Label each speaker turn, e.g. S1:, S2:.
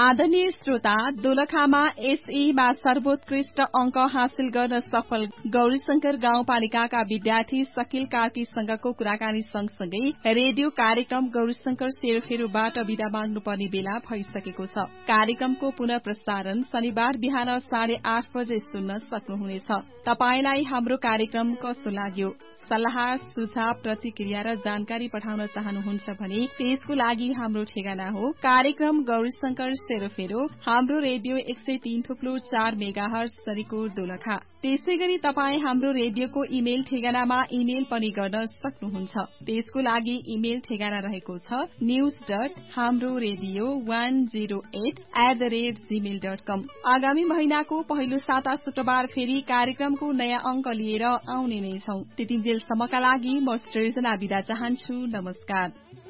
S1: आदरणीय श्रोता, दोलखामा एसईमा सर्वोत्कृष्ट अंक हासिल गर्न सफल गौरीशंकर गाउँपालिकाका विद्यार्थी शकील कार्कीसँगको कुराकानी सँगसँगै रेडियो कार्यक्रम गौरीशंकर सेरोफेरोबाट विदा माग्नुपर्ने बेला भइसकेको छ। कार्यक्रमको पुनः प्रसारण शनिबार बिहान 8:30 बजे सुन्न सक्नुहुनेछ। तपाईलाई हाम्रो कार्यक्रम कस्तो लाग्यो? सल्लाह, सुझाव, प्रतिक्रिया र जानकारी पठाउन चाहनुहुन्छ भने त्यसको लागि हाम्रो ठेगाना हो कार्यक्रम गौरीशंकर सेरोफेरो, हाम्रो रेडियो 103.4 मेगाहर्ज सरीकोट दोलखा। त्यसैगरी तपाई हाम्रो रेडियोको इमेल ठेगानामा इमेल पनि गर्न सक्नुहुन्छ। त्यसको लागि इमेल ठेगाना रहेको छ news.hamroradio108@gmail.com। आगामी महिनाको पहिलो साता शुक्रबार फेरि कार्यक्रमको नयाँ अंक लिएर आउने नै छौं। त्यतिन्जेलसम्मका लागि म सृजना बिदा चाहन्छु। नमस्कार।